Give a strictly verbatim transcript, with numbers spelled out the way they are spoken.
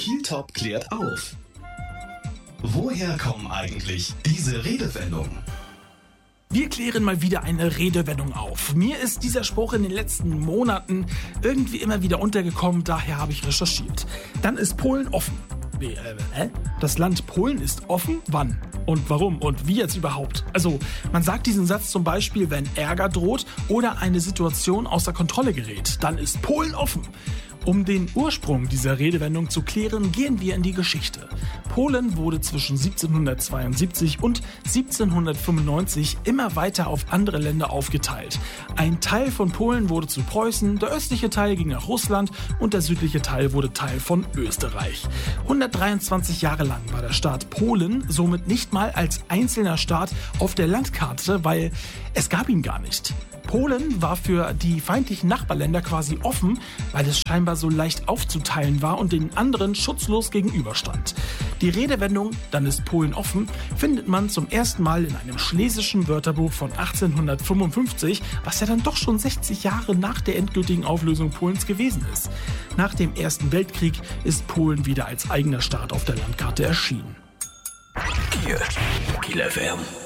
Kieltop klärt auf. Woher kommen eigentlich diese Redewendungen? Wir klären mal wieder eine Redewendung auf. Mir ist dieser Spruch in den letzten Monaten irgendwie immer wieder untergekommen, daher habe ich recherchiert. Dann ist Polen offen. Wie, äh, hä? Das Land Polen ist offen? Wann? Und warum? Und wie jetzt überhaupt? Also, man sagt diesen Satz zum Beispiel, wenn Ärger droht oder eine Situation außer Kontrolle gerät. Dann ist Polen offen. Um den Ursprung dieser Redewendung zu klären, gehen wir in die Geschichte. Polen wurde zwischen siebzehnhundertzweiundsiebzig und siebzehnhundertfünfundneunzig immer weiter auf andere Länder aufgeteilt. Ein Teil von Polen wurde zu Preußen, der östliche Teil ging nach Russland und der südliche Teil wurde Teil von Österreich. hundertdreiundzwanzig Jahre lang war der Staat Polen somit nicht mal als einzelner Staat auf der Landkarte, weil es gab ihn gar nicht. Polen war für die feindlichen Nachbarländer quasi offen, weil es scheinbar so leicht aufzuteilen war und den anderen schutzlos gegenüberstand. Die Redewendung "dann ist Polen offen" findet man zum ersten Mal in einem schlesischen Wörterbuch von achtzehnhundertfünfundfünfzig, was ja dann doch schon sechzig Jahre nach der endgültigen Auflösung Polens gewesen ist. Nach dem Ersten Weltkrieg ist Polen wieder als eigener Staat auf der Landkarte erschienen. Kiel, Kiel F M.